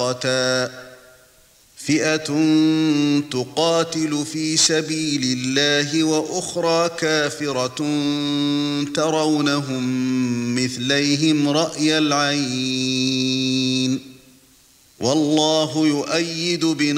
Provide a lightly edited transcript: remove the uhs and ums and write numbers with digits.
ثباتا فئة تقاتل في سبيل الله وأخرى كافرة ترونهم مثليهم رأي العين والله يؤيد بنصره